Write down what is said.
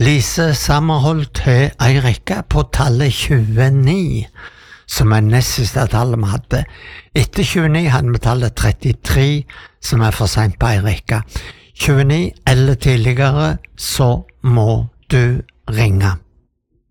Lise Sammerholt har ei rekke på tallet 29, som nest siste tallet vi hadde. Etter 29 hadde vi tallet 33, som for sent på ei rekke. 29 eller tidligere, så må du ringe.